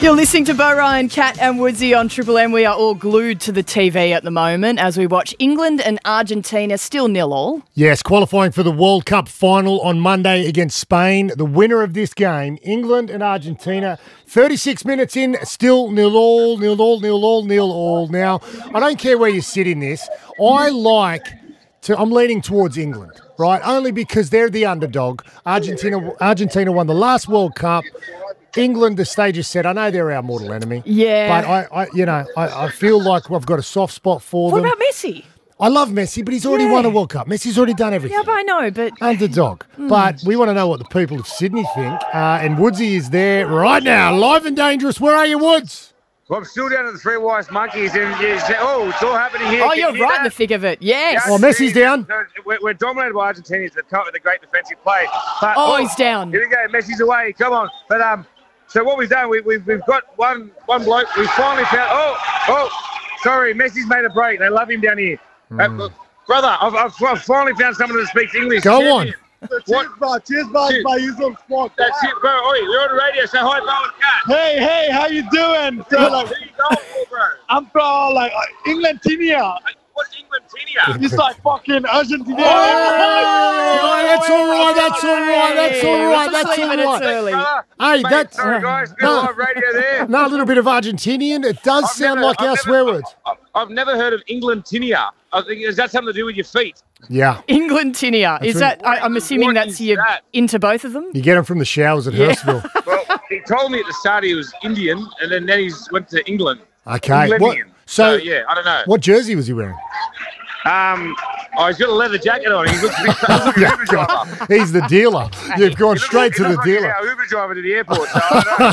You're listening to Bo Ryan, Kat and Woodsy on Triple M. We are all glued to the TV at the moment as we watch England and Argentina still 0-0. Yes, qualifying for the World Cup final on Monday against Spain. The winner of this game, England and Argentina, 36 minutes in, still 0-0, 0-0, 0-0, 0-0. Now, I don't care where you sit in this. I'm leaning towards England, right? Only because they're the underdog. Argentina won the last World Cup. England, the stage is set. I know they're our mortal enemy. Yeah. But I feel like I've got a soft spot for them. What about Messi? I love Messi, but he's already won a World Cup. Messi's already done everything. Yeah, but I know, but... Underdog. But we want to know what the people of Sydney think. And Woodsy is there right now, live and dangerous. Where are you, Woods? Well, I'm still down at the Three Wise Monkeys. And it's all happening here. Oh, you're right in the thick of it. Yes. Oh, Messi's down. We're dominated by Argentinians that come up with a great defensive play. But, he's down. Here we go. Messi's away. Come on. But so what we've done, we've got one bloke. We finally found. Sorry, Messi's made a break. They love him down here. Brother, I've finally found someone that speaks English. Go on. Cheers, bro. You some sport. That's it, bro. Oi, you're on the radio. Say hi, Bo and Kat. Hey, how you doing? So, Who you going for, bro? I'm from England Tinia. What's England Tinia? It's like fucking Argentina. That's all right. It's early. Hey, that's... Sorry, guys. Good live radio there. No, a little bit of Argentinian. It does sound like our swear words. I've never heard of England Tinia. I think, is that something to do with your feet? Yeah. England Tinia. Is that... I'm assuming that's into both of them? You get them from the showers at Hurstville. Well, he told me at the start he was Indian, and then he went to England. Okay. Englandian. So, yeah, I don't know. What jersey was he wearing? He's got a leather jacket on. He looks like an Uber driver. He's the dealer. You've gone straight to the dealer. Like Uber driver to the airport. So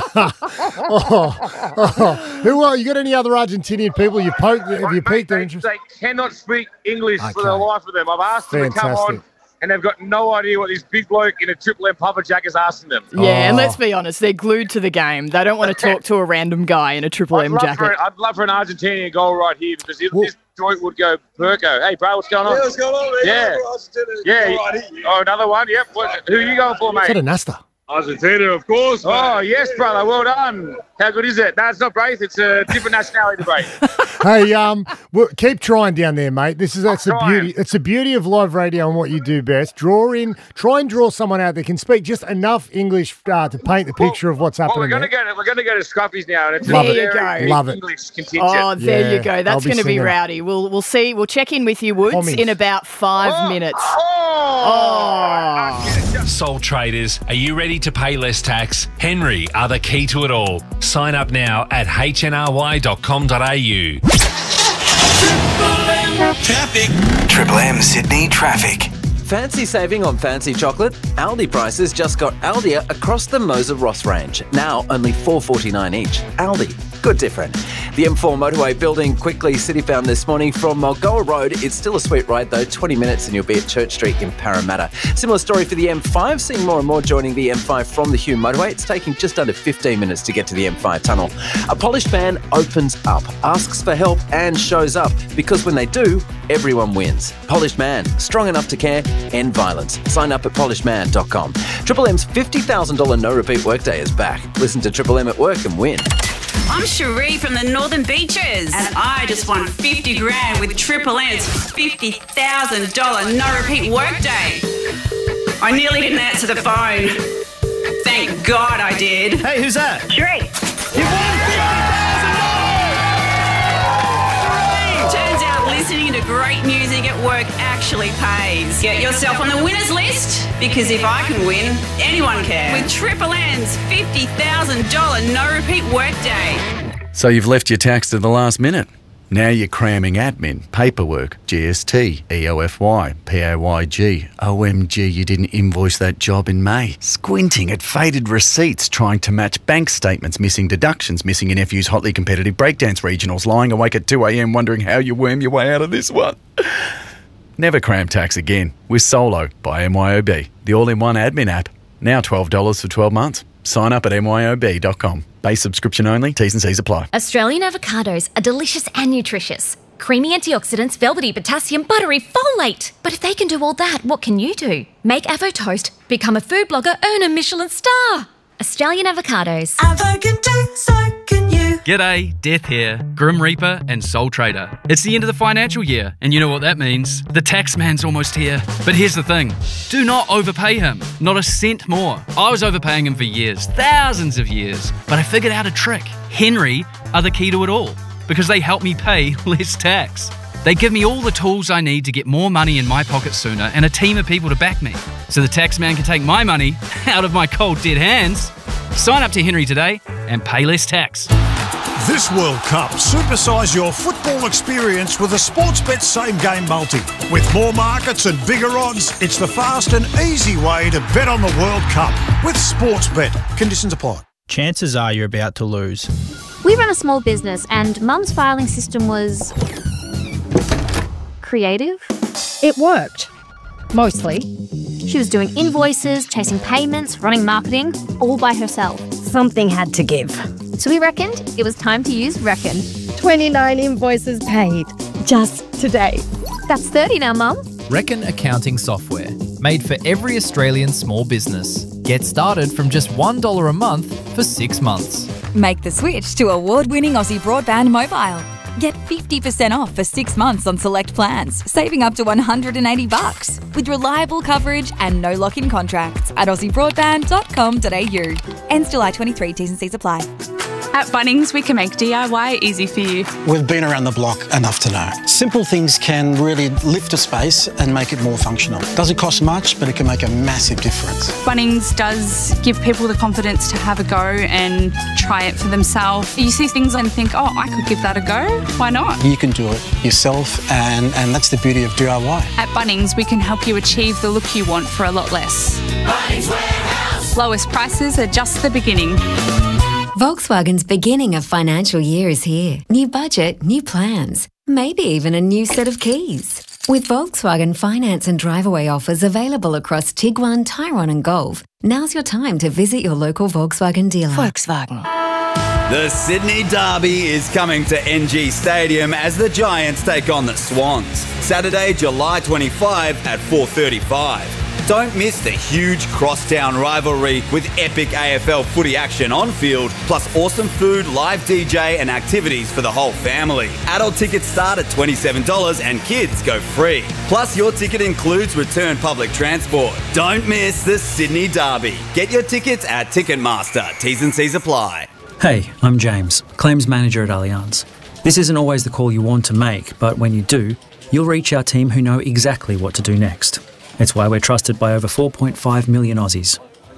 I don't know. Who are you? Got any other Argentinian people have you piqued their interest? They cannot speak English for the life of them. I've asked them to come on, and they've got no idea what this big bloke in a Triple M puffer jack is asking them. Yeah, and let's be honest, they're glued to the game. They don't want to talk to a random guy in a Triple M jacket. I'd love for an Argentinian goal right here because this joint would go Perko. Hey, bro, what's going on? Yeah, what's going on, man? Yeah. Oh, another one? Yep. Who are you going for, mate? Is that a Nasta? Argentina, of course. Oh, yes, brother. Well done. How good is it? No, it's not Braith. It's a different nationality to Braith. Hey, keep trying down there, mate. That's the beauty. It's the beauty of live radio and what you do best. Try and draw someone out that can speak just enough English to paint the picture of what's happening. We're going to go to Scruffy's now, and it's Love it. a very Love it. English contingent. Oh, there you go. That's going to be rowdy. We'll see. We'll check in with you, Woods, in about 5 minutes. Sole traders, are you ready to pay less tax? Henry are the key to it all. Sign up now at hnry.com.au. Triple M Sydney traffic. Fancy saving on fancy chocolate? Aldi prices just got Aldia across the Moser Ross range. Now only $4.49 each. Aldi, good different. The M4 motorway building quickly city found this morning from Mulgoa Road. It's still a sweet ride though, 20 minutes and you'll be at Church Street in Parramatta. Similar story for the M5, seeing more and more joining the M5 from the Hume motorway. It's taking just under 15 minutes to get to the M5 tunnel. A polished man opens up, asks for help and shows up because when they do, everyone wins. Polished Man, strong enough to care, end violence. Sign up at polishedman.com. Triple M's $50,000 no repeat workday is back. Listen to Triple M at work and win. I'm Cherie from the Northern Beaches, and I just won 50 grand with Triple M's $50,000 no repeat workday. I nearly didn't answer the phone. Thank God I did. Hey, who's that? Cherie. You won $50,000! Turns out listening to great music at work actually pays. Get yourself on the winners list, because if I can win, anyone can. With Triple M's $50,000 no repeat workday. So you've left your tax to the last minute. Now you're cramming admin, paperwork, GST, EOFY, PAYG. OMG, you didn't invoice that job in May. Squinting at faded receipts, trying to match bank statements, missing deductions, missing in FU's hotly competitive breakdance regionals, lying awake at 2 a.m. wondering how you worm your way out of this one. Never cram tax again with Solo by MYOB, the all-in-one admin app. Now $12 for 12 months. Sign up at myob.com. Base subscription only. T's and C's apply. Australian avocados are delicious and nutritious. Creamy antioxidants, velvety potassium, buttery folate. But if they can do all that, what can you do? Make Avo toast, become a food blogger, earn a Michelin star. Australian avocados. G'day, Death here, Grim Reaper and Soul Trader. It's the end of the financial year, and you know what that means. The tax man's almost here. But here's the thing, do not overpay him, not a cent more. I was overpaying him for years, thousands of years, but I figured out a trick. Henry are the key to it all, because they help me pay less tax. They give me all the tools I need to get more money in my pocket sooner and a team of people to back me, so the tax man can take my money out of my cold dead hands. Sign up to Henry today and pay less tax. This World Cup, supersize your football experience with a Sportsbet same-game multi. With more markets and bigger odds, it's the fast and easy way to bet on the World Cup. With Sportsbet, conditions apply. Chances are you're about to lose. We run a small business and Mum's filing system was creative. It worked. Mostly. She was doing invoices, chasing payments, running marketing, all by herself. Something had to give. So we reckoned it was time to use Reckon. 29 invoices paid. Just today. That's 30 now, Mum. Reckon accounting software. Made for every Australian small business. Get started from just $1 a month for 6 months. Make the switch to award-winning Aussie Broadband Mobile. Get 50% off for 6 months on select plans, saving up to $180 with reliable coverage and no lock-in contracts at aussiebroadband.com.au. Ends July 23, T's and C's apply. At Bunnings, we can make DIY easy for you. We've been around the block enough to know. Simple things can really lift a space and make it more functional. Doesn't cost much, but it can make a massive difference. Bunnings does give people the confidence to have a go and try it for themselves. You see things and think, oh, I could give that a go. Why not? You can do it yourself, and that's the beauty of DIY. At Bunnings, we can help you achieve the look you want for a lot less. Bunnings Warehouse. Lowest prices are just the beginning. Volkswagen's beginning of financial year is here. New budget, new plans, maybe even a new set of keys. With Volkswagen finance and drive-away offers available across Tiguan, Tyrone and Golf, now's your time to visit your local Volkswagen dealer. Volkswagen. The Sydney Derby is coming to NG Stadium as the Giants take on the Swans. Saturday, July 25 at 4:35. Don't miss the huge crosstown rivalry with epic AFL footy action on field, plus awesome food, live DJ and activities for the whole family. Adult tickets start at $27 and kids go free. Plus your ticket includes return public transport. Don't miss the Sydney Derby. Get your tickets at Ticketmaster. T's and C's apply. Hey, I'm James, Claims Manager at Allianz. This isn't always the call you want to make, but when you do, you'll reach our team who know exactly what to do next. It's why we're trusted by over 4.5 million Aussies.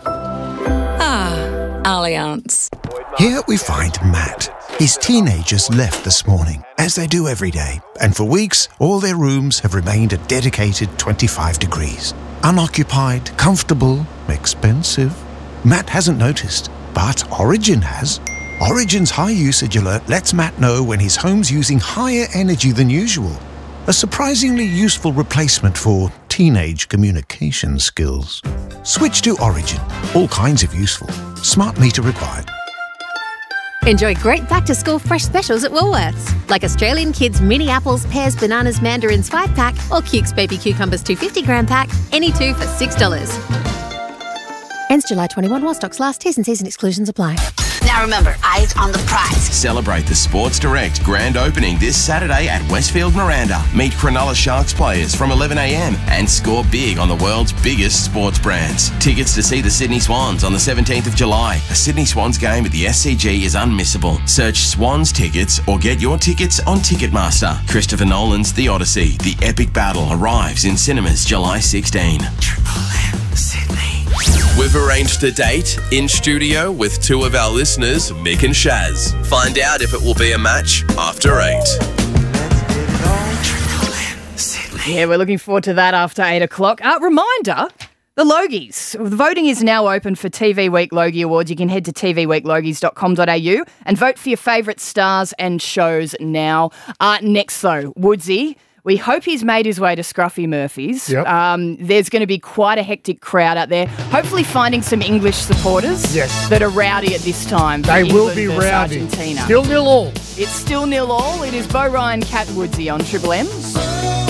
Ah, Allianz. Here we find Matt. His teenagers left this morning, as they do every day, and for weeks all their rooms have remained a dedicated 25 degrees. Unoccupied, comfortable, expensive. Matt hasn't noticed, but Origin has. Origin's high usage alert lets Matt know when his home's using higher energy than usual. A surprisingly useful replacement for teenage communication skills. Switch to Origin. All kinds of useful. Smart meter required. Enjoy great back-to-school fresh specials at Woolworths, like Australian Kids mini apples, pears, bananas, mandarins 5-pack or Cukes baby cucumbers 250-gram pack, any two for $6. Ends July 21 while stocks last. T's and C's and exclusions apply. Now remember, eyes on the prize. Celebrate the Sports Direct grand opening this Saturday at Westfield Miranda. Meet Cronulla Sharks players from 11 a.m. and score big on the world's biggest sports brands. Tickets to see the Sydney Swans on the 17th of July. A Sydney Swans game at the SCG is unmissable. Search Swans tickets or get your tickets on Ticketmaster. Christopher Nolan's The Odyssey, the epic battle, arrives in cinemas July 16. Triple M Sydney. We've arranged a date in studio with two of our listeners, Mick and Shaz. Find out if it will be a match after 8. Yeah, we're looking forward to that after 8 o'clock. Reminder, the Logies. The voting is now open for TV Week Logie Awards. You can head to tvweeklogies.com.au and vote for your favourite stars and shows now. Next, though, Woodsy. We hope he's made his way to Scruffy Murphy's. Yep. There's going to be quite a hectic crowd out there. Hopefully finding some English supporters that are rowdy at this time. They England will be versus rowdy. Argentina. Still 0-0. It's still 0-0. It is Bo Ryan, Cat Woodsy on Triple M.